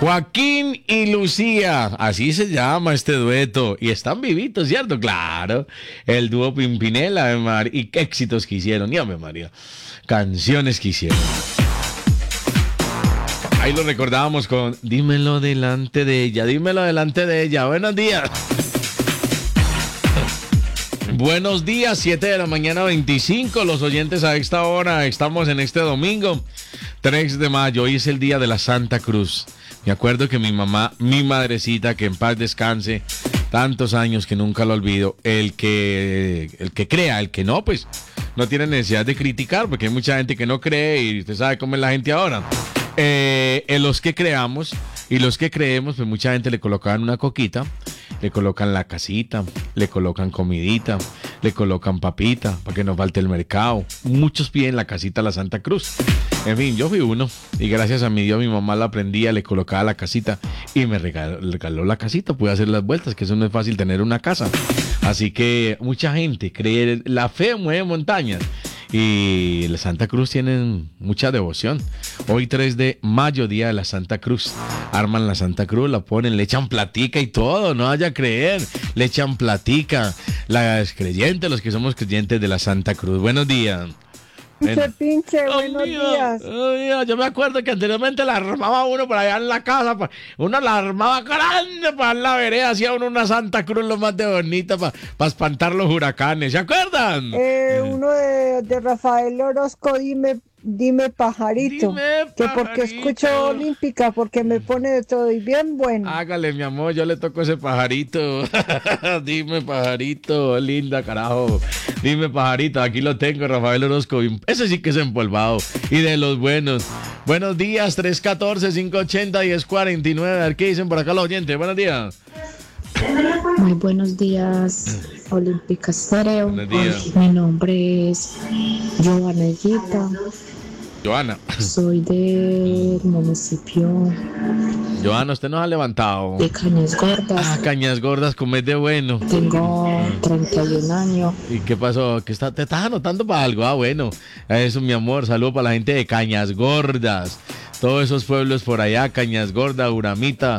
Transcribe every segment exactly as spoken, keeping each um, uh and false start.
Joaquín y Lucía, así se llama este dueto. Y están vivitos, ¿cierto? Claro. El dúo Pimpinela, Ave María. Y qué éxitos que hicieron, y Ave María. Canciones que hicieron. Ahí lo recordábamos con dímelo delante de ella, dímelo delante de ella. Buenos días. Buenos días, siete de la mañana veinticinco. Los oyentes a esta hora, estamos en este domingo, tres de mayo. Hoy es el día de la Santa Cruz. Me acuerdo que mi mamá, mi madrecita, que en paz descanse, tantos años que nunca lo olvido, el que, el que crea, el que no, pues no tiene necesidad de criticar, porque hay mucha gente que no cree y usted sabe cómo es la gente ahora. Eh, en los que creamos y los que creemos, pues mucha gente le colocaban una coquita, le colocan la casita, le colocan comidita, le colocan papita para que no falte el mercado. Muchos piden la casita a la Santa Cruz. En fin, yo fui uno y gracias a mi Dios mi mamá la aprendía, le colocaba la casita y me regaló, regaló la casita. Pude hacer las vueltas, que eso no es fácil tener una casa. Así que mucha gente cree, la fe mueve montañas. Y la Santa Cruz tienen mucha devoción. Hoy tres de mayo, día de la Santa Cruz. Arman la Santa Cruz, la ponen, le echan platica y todo, no vaya a creer. Le echan platica. Las creyentes, los que somos creyentes de la Santa Cruz. Buenos días. Pinche, pinche, buenos oh, días. Oh, Dios. Yo me acuerdo que anteriormente la armaba uno por allá en la casa. Uno la armaba grande para la vereda. Hacía uno una Santa Cruz lo más de bonita para pa espantar los huracanes. ¿Se acuerdan? Eh, uno de, de Rafael Orozco, dime, dime pajarito. Dime, que pajarito. porque escucho Olímpica, porque me pone de todo y bien bueno. Hágale, mi amor, yo le toco ese pajarito. Dime, pajarito, linda, carajo. Dime, pajarito, aquí lo tengo, Rafael Orozco. Ese sí que es empolvado. Y de los buenos. Buenos días, tres uno cuatro, cinco ocho cero, uno cero cuatro nueve. A ver qué dicen por acá los oyentes. Buenos días. Muy buenos días, Olímpica Estéreo. Buenos días. Mi nombre es Joana Higuita. Joana. Soy del municipio Joana, usted nos ha levantado. de Cañas Gordas. Ah, Cañas Gordas, comer de bueno. Tengo treinta y un años. ¿Y qué pasó? ¿Qué está, ¿Te estás anotando para algo? Ah, bueno. Eso, mi amor. Saludo para la gente de Cañas Gordas. Todos esos pueblos por allá, Cañas Gordas, Uramita,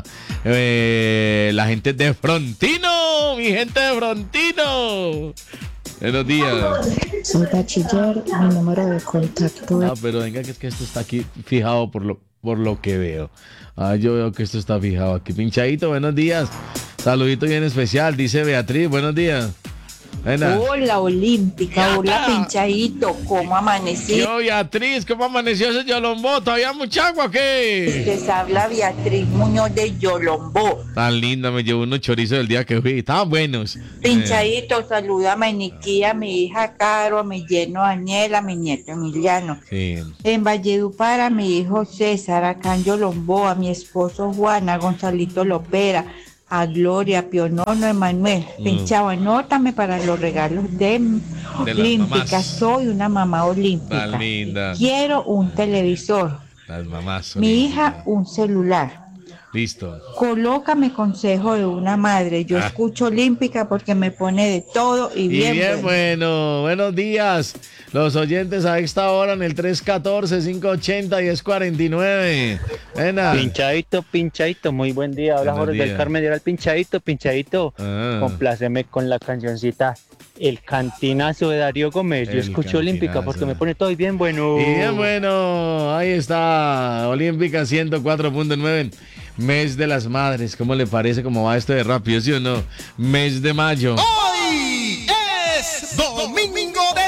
eh, la gente de Frontino, mi gente de Frontino. Buenos días. Soy bachiller, mi número de contacto Ah, es... pero venga, que es que esto está aquí fijado por lo, por lo que veo. Ah, yo veo que esto está fijado aquí. Pinchadito, buenos días. Saludito bien especial, dice Beatriz, buenos días. Buena. Hola, Olímpica, hola, Yata. Pinchadito, ¿cómo amanecí? Yo, Beatriz, ¿cómo amaneció ese Yolombó? ¿Todavía mucha agua o qué? Les habla Beatriz Muñoz de Yolombó. Tan linda, me llevó unos chorizos el día que fui. Estaban buenos. Pinchadito, salúdame a Niquía, a mi hija Caro, a mi yerno Daniel, a mi nieto Emiliano. Sí. En Valledupar, a mi hijo César, acá en Yolombó, a mi esposo Juan, a Gonzalito Lopera, a Gloria, a Pionono, Emanuel. Mm. Pinchado, anótame para los regalos de, De las Olímpica. mamás. Soy una mamá olímpica. Tan linda. Quiero un televisor. Las mamás. son Mi lindas. hija, un celular. Listo. Colócame consejo de una madre. Yo Ah. escucho Olímpica porque me pone de todo y Y bien, bien, bueno. bueno. Buenos días. Los oyentes a esta hora en el tres uno cuatro, cinco ocho cero, uno cero cuatro nueve. Buena. Pinchadito, pinchadito, muy buen día. Hola, Buenos Jorge días. del Carmen, era el pinchadito, pinchadito. Ah. Compláceme con la cancioncita El Cantinazo de Darío Gómez. Yo El escucho Olímpica Cantinazo. porque me pone todo y bien bueno. Y bien, bueno. Ahí está. Olímpica ciento cuatro punto nueve. Mes de las Madres. ¿Cómo le parece cómo va esto de rápido, sí o no? Mes de mayo. Hoy es domingo de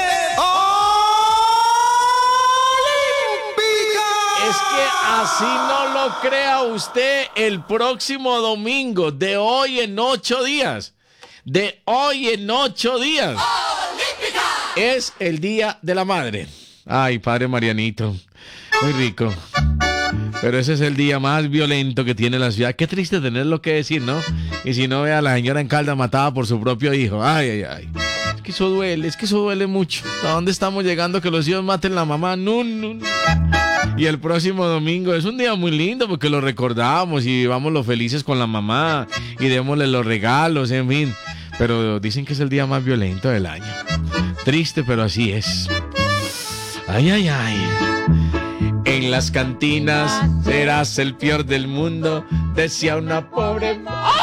Olímpica. Es que así no lo crea usted, el próximo domingo, de hoy en ocho días, de hoy en ocho días, ¡Olímpica! es el Día de la Madre. Ay, padre Marianito, muy rico. Pero ese es el día más violento que tiene la ciudad. Qué triste tenerlo que decir, ¿no? Y si no, vea a la señora en Caldas matada por su propio hijo. Ay, ay, ay. Es que eso duele, es que eso duele mucho. ¿A dónde estamos llegando que los hijos maten la mamá? No, no, no. Y el próximo domingo es un día muy lindo porque lo recordamos y vamos los felices con la mamá y démosle los regalos, en fin. Pero dicen que es el día más violento del año. Triste, pero así es. Ay, ay, ay. En las cantinas serás el peor del mundo, decía una pobre.